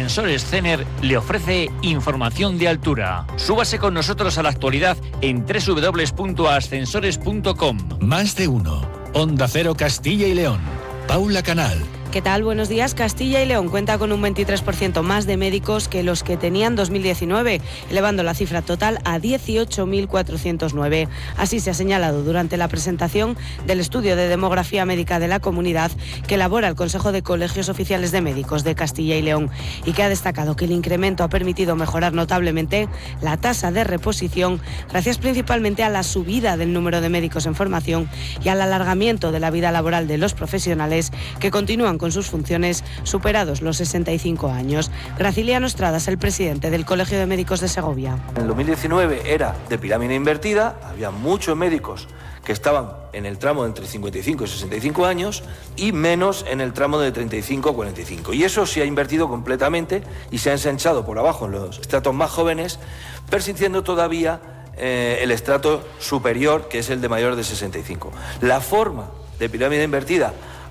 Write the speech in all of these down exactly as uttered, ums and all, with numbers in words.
Ascensores Cener le ofrece información de altura. Súbase con nosotros a la actualidad en doble u doble u doble u punto ascensores punto com. Más de uno. Onda Cero Castilla y León. Paula Canal. ¿Qué tal? Buenos días. Castilla y León cuenta con un veintitrés por ciento más de médicos que los que tenían dos mil diecinueve, elevando la cifra total a dieciocho mil cuatrocientos nueve. Así se ha señalado durante la presentación del estudio de demografía médica de la comunidad que elabora el Consejo de Colegios Oficiales de Médicos de Castilla y León y que ha destacado que el incremento ha permitido mejorar notablemente la tasa de reposición gracias principalmente a la subida del número de médicos en formación y al alargamiento de la vida laboral de los profesionales que continúan con con sus funciones superados los sesenta y cinco años. Graciliano Estradas, el presidente del Colegio de Médicos de Segovia. En el dos mil diecinueve era de pirámide invertida, había muchos médicos que estaban en el tramo de entre cincuenta y cinco y sesenta y cinco años y menos en el tramo de treinta y cinco a cuarenta y cinco. Y eso se ha invertido completamente y se ha ensanchado por abajo en los estratos más jóvenes, persistiendo todavía eh, el estrato superior, que es el de mayores de sesenta y cinco. La forma de pirámide invertida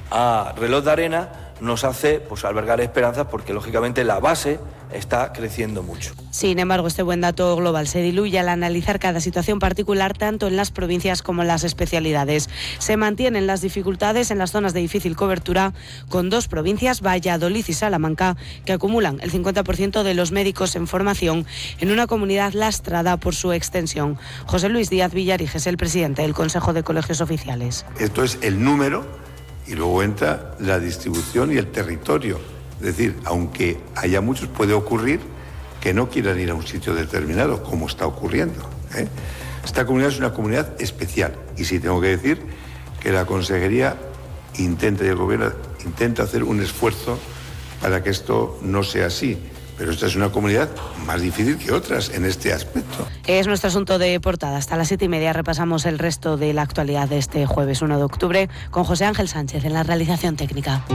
a reloj de arena nos hace pues albergar esperanzas porque lógicamente la base está creciendo mucho. Sin embargo, este buen dato global se diluye al analizar cada situación particular tanto en las provincias como en las especialidades. Se mantienen las dificultades en las zonas de difícil cobertura con dos provincias, Valladolid y Salamanca, que acumulan el cincuenta por ciento de los médicos en formación en una comunidad lastrada por su extensión. José Luis Díaz Villariges, el presidente del Consejo de Colegios Oficiales. Esto es el número y luego entra la distribución y el territorio. Es decir, aunque haya muchos, puede ocurrir que no quieran ir a un sitio determinado, como está ocurriendo, ¿eh? Esta comunidad es una comunidad especial y sí tengo que decir que la Consejería intenta y el Gobierno intenta hacer un esfuerzo para que esto no sea así. Pero esta es una comunidad más difícil que otras en este aspecto. Es nuestro asunto de portada. Hasta las siete y media repasamos el resto de la actualidad de este jueves uno de octubre con José Ángel Sánchez en la realización técnica.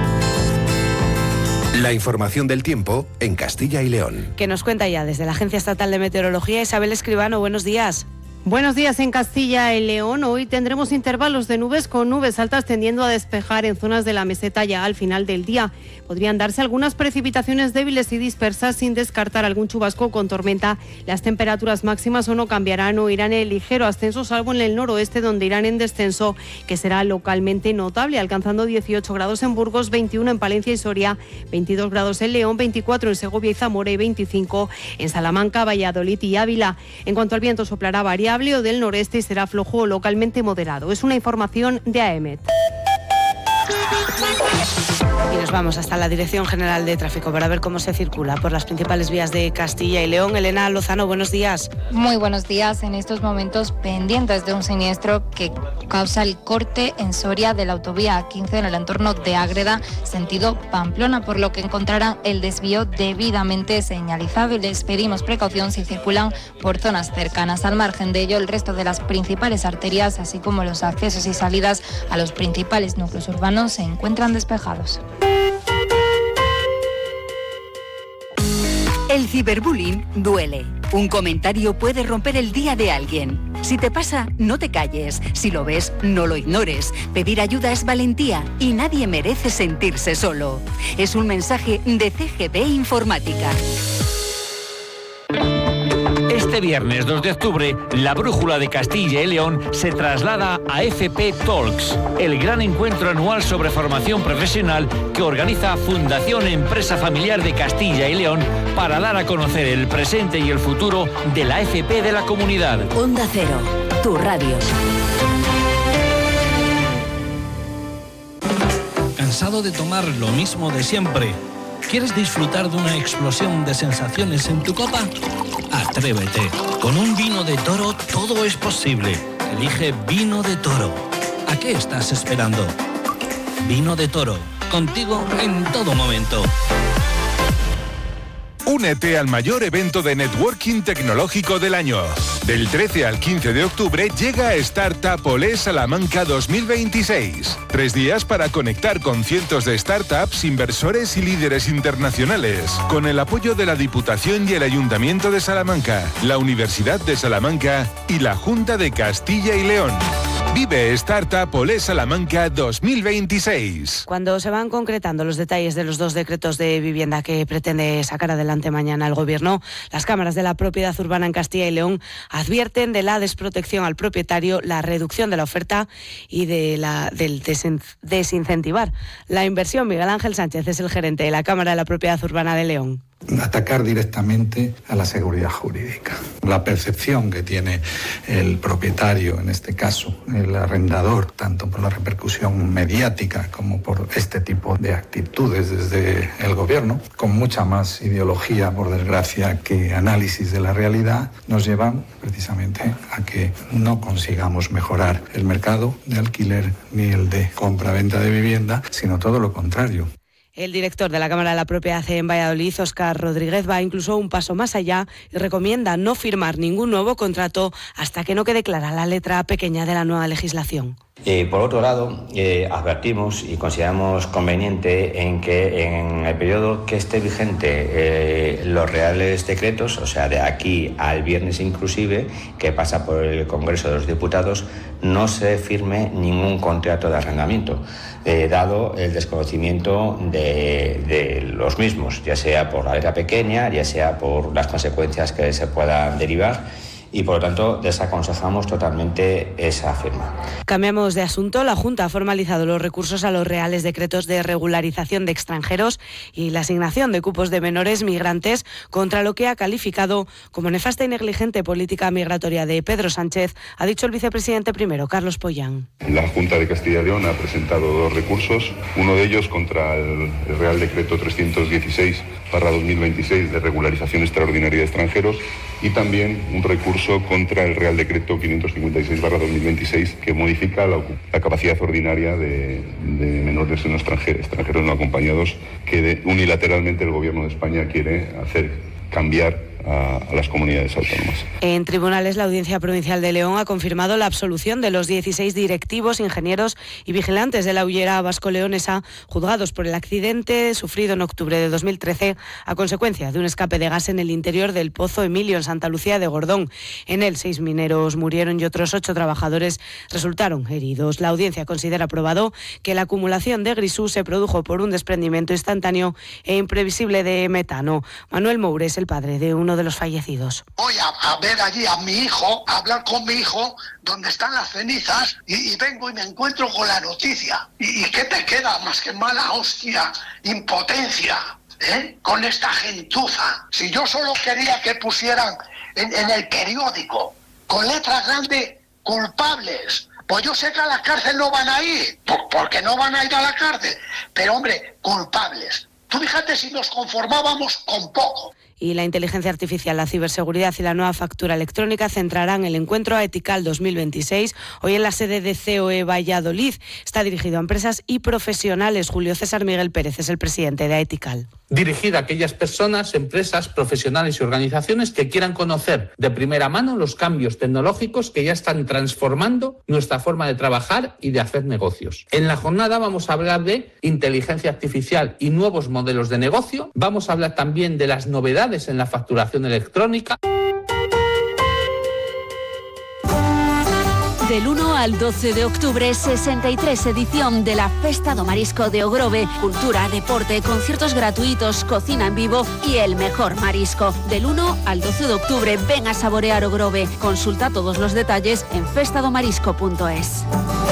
La información del tiempo en Castilla y León. Que nos cuenta ya desde la Agencia Estatal de Meteorología Isabel Escribano. Buenos días. Buenos días en Castilla y León. Hoy tendremos intervalos de nubes con nubes altas tendiendo a despejar en zonas de la meseta ya al final del día. Podrían darse algunas precipitaciones débiles y dispersas sin descartar algún chubasco con tormenta. Las temperaturas máximas o no cambiarán o irán en ligero ascenso, salvo en el noroeste donde irán en descenso, que será localmente notable, alcanzando dieciocho grados en Burgos, veintiuno en Palencia y Soria, veintidós grados en León, veinticuatro en Segovia y Zamora y veinticinco en Salamanca, Valladolid y Ávila. En cuanto al viento, soplará variable o del noreste y será flojo o localmente moderado. Es una información de A E M E T. Y nos vamos hasta la Dirección General de Tráfico para ver cómo se circula por las principales vías de Castilla y León. Elena Lozano, buenos días. Muy buenos días. En estos momentos pendientes de un siniestro que causa el corte en Soria de la autovía A quince en el entorno de Ágreda, sentido Pamplona, por lo que encontrarán el desvío debidamente señalizado y les pedimos precaución si circulan por zonas cercanas. Al margen de ello, el resto de las principales arterias, así como los accesos y salidas a los principales núcleos urbanos, se encuentran despejados. El ciberbullying duele. Un comentario puede romper el día de alguien. Si te pasa, no te calles. Si lo ves, no lo ignores. Pedir ayuda es valentía y nadie merece sentirse solo. Es un mensaje de C G B Informática. Este viernes dos de octubre, la Brújula de Castilla y León se traslada a F P Talks, el gran encuentro anual sobre formación profesional que organiza Fundación Empresa Familiar de Castilla y León para dar a conocer el presente y el futuro de la F P de la comunidad. Onda Cero, tu radio. ¿Cansado de tomar lo mismo de siempre? ¿Quieres disfrutar de una explosión de sensaciones en tu copa? Atrévete. Con un vino de Toro todo es posible. Elige Vino de Toro. ¿A qué estás esperando? Vino de Toro. Contigo en todo momento. Únete al mayor evento de networking tecnológico del año. Del trece al quince de octubre llega Startup Olé Salamanca dos mil veintiséis. Tres días para conectar con cientos de startups, inversores y líderes internacionales. Con el apoyo de la Diputación y el Ayuntamiento de Salamanca, la Universidad de Salamanca y la Junta de Castilla y León. Vive Startup Olé Salamanca dos mil veintiséis. Cuando se van concretando los detalles de los dos decretos de vivienda que pretende sacar adelante mañana el Gobierno, las cámaras de la propiedad urbana en Castilla y León advierten de la desprotección al propietario, la reducción de la oferta y de la, del desen, desincentivar la inversión. Miguel Ángel Sánchez es el gerente de la Cámara de la Propiedad Urbana de León. Atacar directamente a la seguridad jurídica. La percepción que tiene el propietario, en este caso el arrendador, tanto por la repercusión mediática como por este tipo de actitudes desde el Gobierno, con mucha más ideología, por desgracia, que análisis de la realidad, nos llevan precisamente a que no consigamos mejorar el mercado de alquiler ni el de compra-venta de vivienda, sino todo lo contrario. El director de la Cámara de la Propiedad en Valladolid, Óscar Rodríguez, va incluso un paso más allá y recomienda no firmar ningún nuevo contrato hasta que no quede clara la letra pequeña de la nueva legislación. Eh, por otro lado, eh, advertimos y consideramos conveniente en que en el periodo que esté vigente eh, los reales decretos, o sea, de aquí al viernes inclusive, que pasa por el Congreso de los Diputados, no se firme ningún contrato de arrendamiento, eh, dado el desconocimiento de, de los mismos, ya sea por la letra pequeña, ya sea por las consecuencias que se puedan derivar. Y por lo tanto desaconsejamos totalmente esa firma. Cambiamos de asunto. La Junta ha formalizado los recursos a los reales decretos de regularización de extranjeros y la asignación de cupos de menores migrantes, contra lo que ha calificado como nefasta y negligente política migratoria de Pedro Sánchez, ha dicho el vicepresidente primero, Carlos Pollán. La Junta de Castilla y León ha presentado dos recursos, uno de ellos contra el, el Real Decreto trescientos dieciséis barra dos mil veintiséis de regularización extraordinaria de extranjeros, y también un recurso contra el Real Decreto quinientos cincuenta y seis barra dos mil veintiséis que modifica la, la capacidad ordinaria de, de menores no extranjeros, extranjeros no acompañados, que de, unilateralmente el Gobierno de España quiere hacer cambiar a, a las comunidades autónomas. En tribunales, la Audiencia Provincial de León ha confirmado la absolución de los dieciséis directivos, ingenieros y vigilantes de la hullera vasco-leonesa juzgados por el accidente sufrido en octubre de dos mil trece a consecuencia de un escape de gas en el interior del Pozo Emilio en Santa Lucía de Gordón. En él, seis mineros murieron y otros ocho trabajadores resultaron heridos. La Audiencia considera probado que la acumulación de grisú se produjo por un desprendimiento instantáneo e imprevisible de metano. Manuel Moure es el padre de uno de los fallecidos. Voy a, a ver allí a mi hijo, a hablar con mi hijo, donde están las cenizas, y, y vengo y me encuentro con la noticia. ¿Y, y qué te queda más que mala hostia, impotencia, ¿eh? Con esta gentuza? Si yo solo quería que pusieran en, en el periódico, con letra grande, culpables, pues yo sé que a la cárcel no van a ir, porque no van a ir a la cárcel, pero hombre, culpables. Tú fíjate si nos conformábamos con poco. Y la inteligencia artificial, la ciberseguridad y la nueva factura electrónica centrarán el encuentro Etical dos mil veintiséis. Hoy en la sede de C O E Valladolid. Está dirigido a empresas y profesionales. Julio César Miguel Pérez es el presidente de Etical. Dirigida a aquellas personas, empresas, profesionales y organizaciones que quieran conocer de primera mano los cambios tecnológicos que ya están transformando nuestra forma de trabajar y de hacer negocios. En la jornada vamos a hablar de inteligencia artificial y nuevos modelos de negocio. Vamos a hablar también de las novedades en la facturación electrónica. Del uno al doce de octubre, sesenta y tres edición de la Festa do Marisco de Ogrove. Cultura, deporte, conciertos gratuitos, cocina en vivo y el mejor marisco. Del uno al doce de octubre, ven a saborear Ogrove. Consulta todos los detalles en festa do marisco punto es.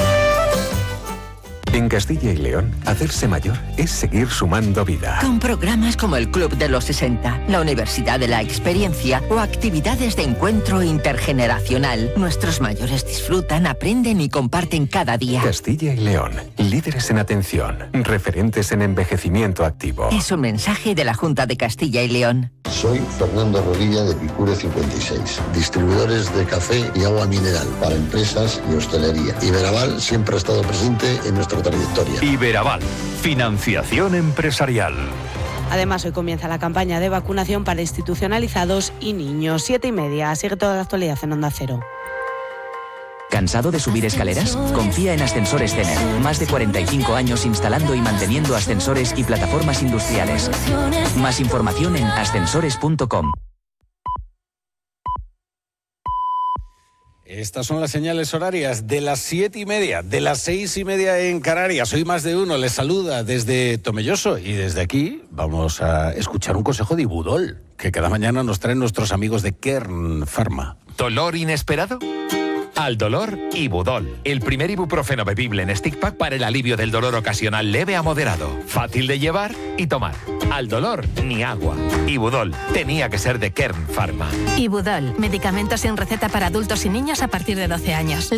En Castilla y León, hacerse mayor es seguir sumando vida. Con programas como el Club de los sesenta, la Universidad de la Experiencia o actividades de encuentro intergeneracional, nuestros mayores disfrutan, aprenden y comparten cada día. Castilla y León, líderes en atención, referentes en envejecimiento activo. Es un mensaje de la Junta de Castilla y León. Soy Fernando Rodilla de Picure cincuenta y seis, distribuidores de café y agua mineral para empresas y hostelería. Iberaval siempre ha estado presente en nuestra trayectoria. Iberaval, financiación empresarial. Además, hoy comienza la campaña de vacunación para institucionalizados y niños. Siete y media. Sigue toda la actualidad en Onda Cero. ¿Cansado de subir escaleras? Confía en Ascensores Cener. Más de cuarenta y cinco años instalando y manteniendo ascensores y plataformas industriales. Más información en ascensores punto com. Estas son las señales horarias de las siete y media, de las seis y media en Canarias. Hoy Más de Uno les saluda desde Tomelloso y desde aquí vamos a escuchar un consejo de Ibudol que cada mañana nos traen nuestros amigos de Kern Pharma. ¿Dolor inesperado? Al dolor, Ibudol, el primer ibuprofeno bebible en stick pack para el alivio del dolor ocasional leve a moderado. Fácil de llevar y tomar. Al dolor, ni agua. Ibudol, tenía que ser de Kern Pharma. Ibudol, medicamentos sin receta para adultos y niños a partir de doce años.